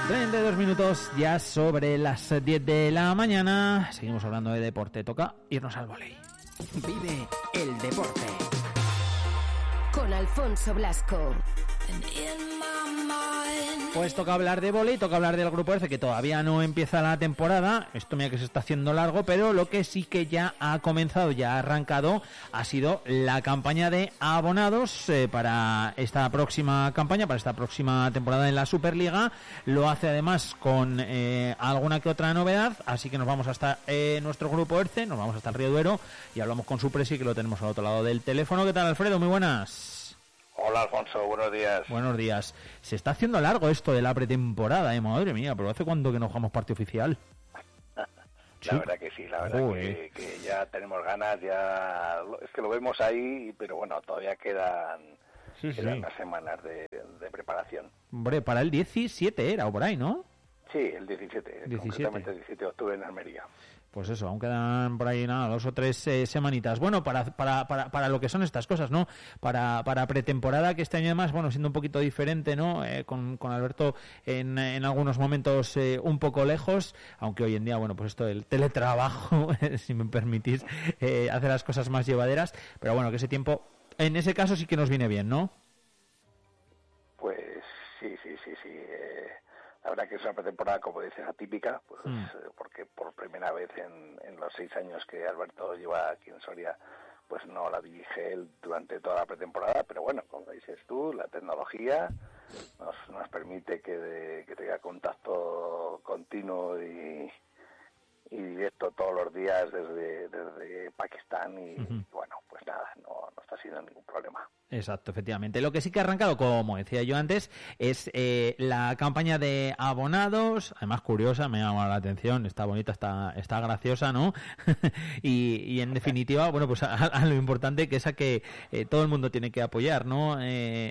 32 minutos ya sobre las 10 de la mañana. Seguimos hablando de deporte. Toca irnos al vóley. Vive el deporte con Alfonso Blasco. Pues toca hablar de vóley, toca hablar del Grupo F, que todavía no empieza la temporada. Esto mira que se está haciendo largo, pero lo que sí que ya ha comenzado, ya ha arrancado, ha sido la campaña de abonados para esta próxima campaña, para esta próxima temporada en la Superliga. Lo hace además con alguna que otra novedad, así que nos vamos hasta nuestro Grupo F, nos vamos hasta el Río Duero y hablamos con su presi, que lo tenemos al otro lado del teléfono. ¿Qué tal, Alfredo? Muy buenas. Hola, Alfonso, buenos días. Buenos días. Se está haciendo largo esto de la pretemporada, madre mía, pero ¿hace cuándo que no jugamos partido oficial? La verdad que sí, la verdad que ya tenemos ganas, ya es que lo vemos ahí, pero bueno, todavía quedan unas semanas de preparación. Hombre, para el 17 era, o por ahí, ¿no? Sí, el 17, concretamente el 17 de octubre en Almería. Pues eso, aún quedan por ahí nada, 2 o 3 semanitas. Bueno, para lo que son estas cosas, ¿no? Para pretemporada, que este año además, bueno, siendo un poquito diferente, ¿no? Con Alberto en algunos momentos un poco lejos, aunque hoy en día, bueno, pues esto del teletrabajo, si me permitís, hace las cosas más llevaderas, pero bueno, que ese tiempo, en ese caso sí que nos viene bien, ¿no? Pues sí. La verdad que es una pretemporada, como dices, atípica, pues porque por primera vez en los 6 años que Alberto lleva aquí en Soria, pues no la dirige él durante toda la pretemporada, pero bueno, como dices tú, la tecnología nos permite que tenga contacto continuo y directo todos los días desde Pakistán y bueno, pues nada, no está siendo ningún problema. Exacto, efectivamente. Lo que sí que ha arrancado, como decía yo antes, es la campaña de abonados, además curiosa, me ha llamado la atención, está bonita, está graciosa, ¿no? y en definitiva, bueno, pues a lo importante que es a que todo el mundo tiene que apoyar, ¿no?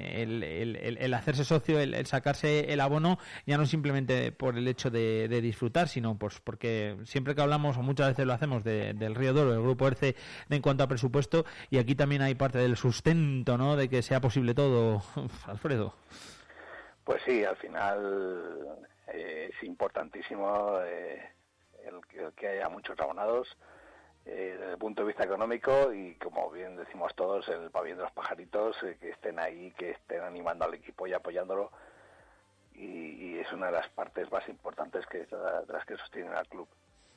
El hacerse socio, el sacarse el abono, ya no simplemente por el hecho de disfrutar, sino pues porque siempre que hablamos, o muchas veces lo hacemos, del Río Duero, del Grupo ERCE, en cuanto a presupuesto, y aquí también hay parte del sustento, ¿no?, de que sea posible todo, Alfredo. Pues sí, al final es importantísimo el que haya muchos abonados desde el punto de vista económico y, como bien decimos todos, el pabellón de los pajaritos, que estén ahí, que estén animando al equipo y apoyándolo, y es una de las partes más importantes de las que sostienen al club.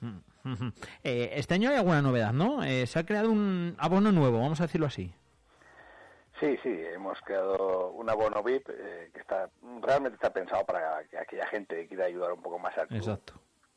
Este año hay alguna novedad, ¿no? Se ha creado un abono nuevo, vamos a decirlo así. Sí, hemos creado un abono VIP que realmente está pensado para que aquella gente que quiera ayudar un poco más al club. Exacto.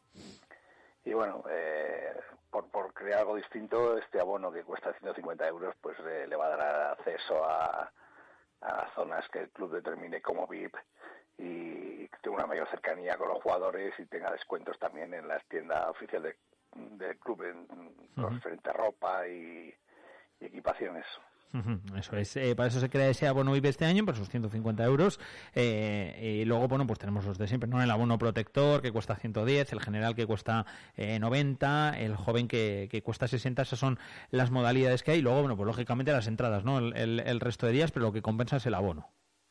Y bueno, por crear algo distinto, este abono que cuesta 150 euros, pues le va a dar acceso a zonas que el club determine como VIP y que tenga una mayor cercanía con los jugadores y tenga descuentos también en las tiendas oficiales del club con diferente ropa y equipaciones. Eso es, para eso se crea ese abono VIP este año, por esos 150 euros, y luego, bueno, pues tenemos los de siempre, ¿no? El abono protector, que cuesta 110, el general, que cuesta 90, el joven, que cuesta 60, esas son las modalidades que hay, y luego, bueno, pues lógicamente las entradas, ¿no? El resto de días, pero lo que compensa es el abono.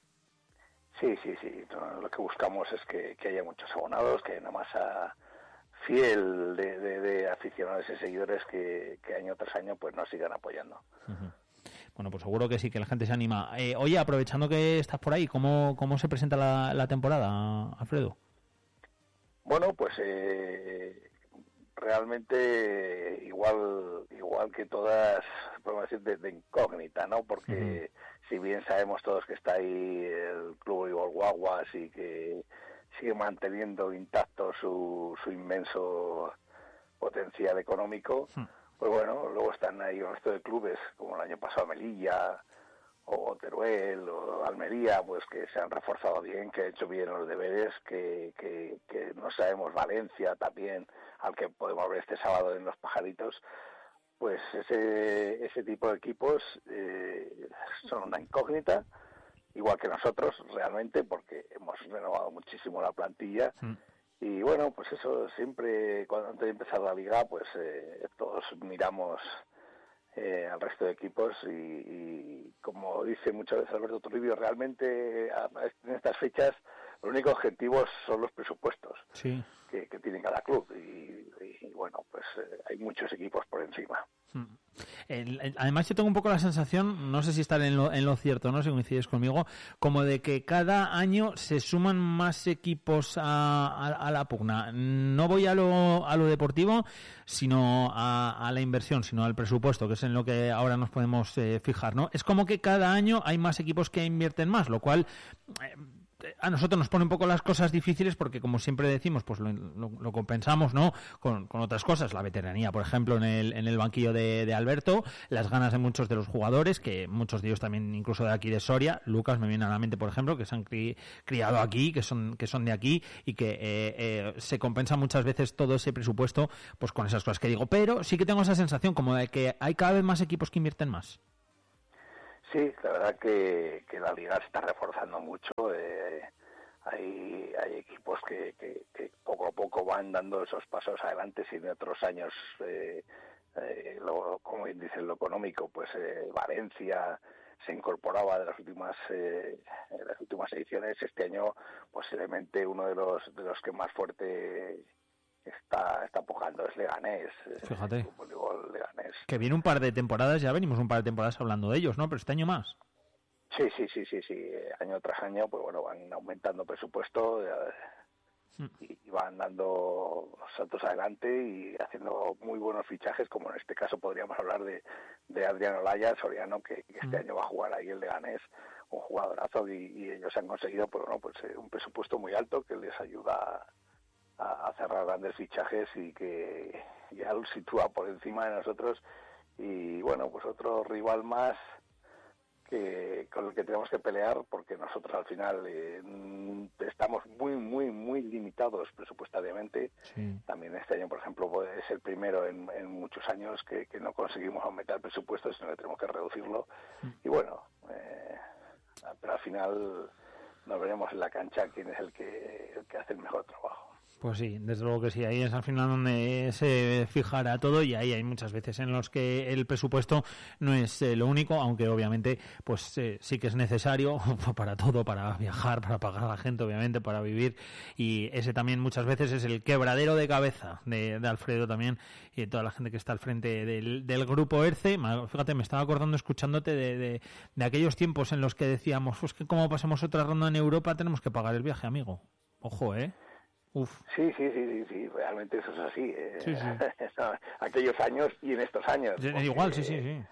Sí, lo que buscamos es que haya muchos abonados, que haya una masa fiel de aficionados y seguidores que año tras año pues nos sigan apoyando. Bueno, pues seguro que sí, que la gente se anima. Oye, aprovechando que estás por ahí, ¿cómo se presenta la temporada, Alfredo? Bueno, pues realmente igual que todas, podemos decir, de incógnita, ¿no? Porque si bien sabemos todos que está ahí el Club Voleibol Guaguas y que sigue manteniendo intacto su inmenso potencial económico, pues bueno, luego están ahí el resto de clubes, como el año pasado Melilla, o Teruel, o Almería, pues que se han reforzado bien, que han hecho bien los deberes, que no sabemos, Valencia también, al que podemos ver este sábado en Los Pajaritos. Pues ese tipo de equipos son una incógnita, igual que nosotros realmente, porque hemos renovado muchísimo la plantilla. Y bueno, pues eso, siempre antes de empezar la liga, pues todos miramos al resto de equipos y como dice muchas veces Alberto Toribio, realmente en estas fechas el único objetivo son los presupuestos Sí. que tiene cada club y bueno, pues hay muchos equipos por encima. Además yo tengo un poco la sensación, no sé si estar en lo cierto, no sé si coincides conmigo, como de que cada año se suman más equipos a la pugna. No voy a lo deportivo, sino a la inversión, sino al presupuesto, que es en lo que ahora nos podemos fijar, ¿no? Es como que cada año hay más equipos que invierten más, lo cual a nosotros nos pone un poco las cosas difíciles porque, como siempre decimos, pues lo compensamos, ¿no? Con otras cosas, la veteranía, por ejemplo, en el banquillo de Alberto, las ganas de muchos de los jugadores, que muchos de ellos también incluso de aquí de Soria, Lucas me viene a la mente, por ejemplo, que se han criado aquí, que son de aquí y que se compensa muchas veces todo ese presupuesto pues con esas cosas que digo, pero sí que tengo esa sensación como de que hay cada vez más equipos que invierten más. Sí, la verdad que la liga se está reforzando mucho. Hay equipos que poco a poco van dando esos pasos adelante. Si en otros años, como bien dicen, lo económico, pues Valencia se incorporaba de las últimas ediciones. Este año posiblemente uno de los que más fuerte está pujando es Leganés. Fíjate. Leganés. Que viene un par de temporadas, ya venimos un par de temporadas hablando de ellos, ¿no? Pero este año más. Sí. Año tras año, pues bueno, van aumentando presupuesto y van dando saltos adelante y haciendo muy buenos fichajes, como en este caso podríamos hablar de Adrián Olaya, soriano, que este año va a jugar ahí el Leganés, un jugadorazo, y ellos han conseguido pues un presupuesto muy alto que les ayuda a cerrar grandes fichajes y que ya lo sitúa por encima de nosotros. Y bueno, pues otro rival más con el que tenemos que pelear, porque nosotros al final estamos muy limitados presupuestariamente. Sí. También este año, por ejemplo, es el primero en muchos años que no conseguimos aumentar el presupuesto, sino que tenemos que reducirlo. Y bueno, pero al final nos veremos en la cancha quién es el que hace el mejor trabajo. Pues sí, desde luego que sí, ahí es al final donde se fijará todo, y ahí hay muchas veces en los que el presupuesto no es lo único, aunque obviamente pues sí que es necesario para todo, para viajar, para pagar a la gente, obviamente, para vivir, y ese también muchas veces es el quebradero de cabeza de Alfredo también y de toda la gente que está al frente del grupo ERCE. Fíjate, me estaba acordando escuchándote de aquellos tiempos en los que decíamos, pues que como pasemos otra ronda en Europa tenemos que pagar el viaje, amigo. Ojo, Uf. Sí, realmente eso es así. Sí. Aquellos años y en estos años. Porque, igual, sí.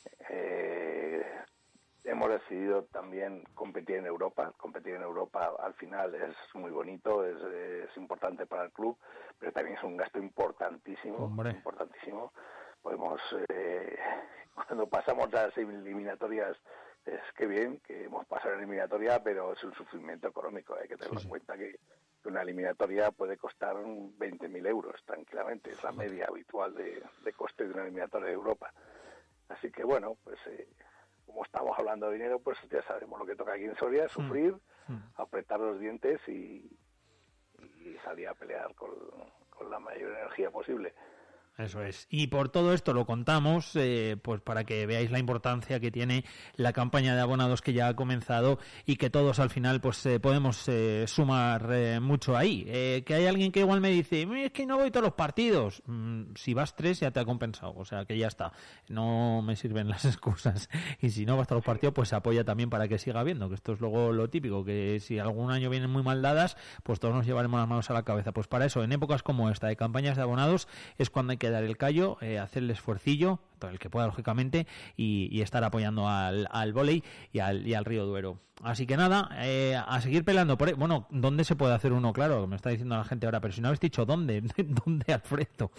Hemos decidido también competir en Europa. Competir en Europa al final es muy bonito, es importante para el club, pero también es un gasto importantísimo. Hombre. Importantísimo. Podemos, cuando pasamos las eliminatorias, es que bien que hemos pasado en eliminatoria, pero es un sufrimiento económico. Hay que tener en cuenta que una eliminatoria puede costar 20.000 euros tranquilamente, es la media habitual de coste de una eliminatoria de Europa. Así que bueno, pues como estamos hablando de dinero, pues ya sabemos lo que toca aquí en Soria, sufrir, apretar los dientes y salir a pelear con la mayor energía posible. Eso es. Y por todo esto lo contamos, pues para que veáis la importancia que tiene la campaña de abonados que ya ha comenzado y que todos al final pues podemos sumar mucho ahí. Que hay alguien que igual me dice, es que no voy todos los partidos. Si vas 3 ya te ha compensado, o sea que ya está. No me sirven las excusas. Y si no vas todos los partidos, pues apoya también para que siga habiendo, que esto es luego lo típico, que si algún año vienen muy mal dadas, pues todos nos llevaremos las manos a la cabeza. Pues para eso, en épocas como esta de campañas de abonados, es cuando hay que dar el callo, hacer el esfuercillo, todo el que pueda, lógicamente, y estar apoyando al vóley y al Río Duero. Así que nada, a seguir peleando por... Bueno, ¿dónde se puede hacer uno? Claro, me está diciendo la gente ahora, pero si no habéis dicho ¿dónde? ¿Dónde, Alfredo?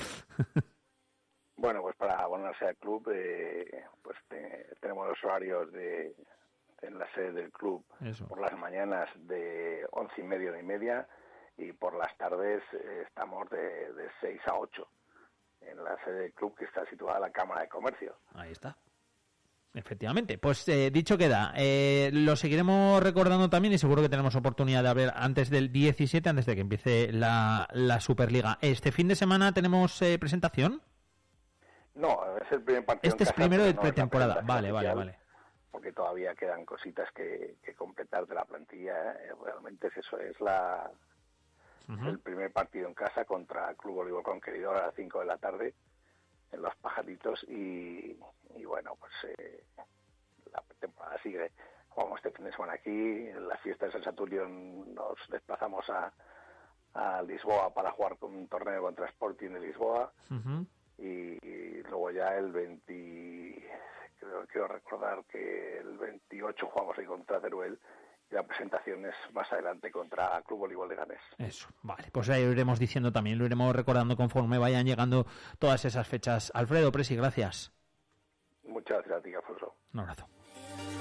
Bueno, pues para abonarse al club, pues tenemos los horarios en la sede del club. Eso. Por las mañanas de 11:30 a 1:30 y por las tardes estamos de 6 a 8. En la sede del club, que está situada en la Cámara de Comercio. Ahí está. Efectivamente. Pues dicho queda, lo seguiremos recordando también y seguro que tenemos oportunidad de hablar antes del 17, antes de que empiece la Superliga. ¿Este fin de semana tenemos presentación? No, es el primer partido. Este es primero de pretemporada. Vale. porque todavía quedan cositas que completar de la plantilla. Realmente es eso, es el primer partido en casa contra Club Voleibol Conqueridor a las 5 de la tarde en Los Pajaritos y bueno, pues la temporada sigue. Jugamos este fin de semana aquí, en las fiestas de San Saturno nos desplazamos a Lisboa para jugar con un torneo contra Sporting de Lisboa y luego ya el 20, quiero recordar que el 28 jugamos ahí contra Teruel. La presentación es más adelante contra Club Voleibol Leganés. Eso, vale. Pues ahí lo iremos diciendo también, lo iremos recordando conforme vayan llegando todas esas fechas. Alfredo Presi, gracias. Muchas gracias a ti, Alfonso. Un abrazo.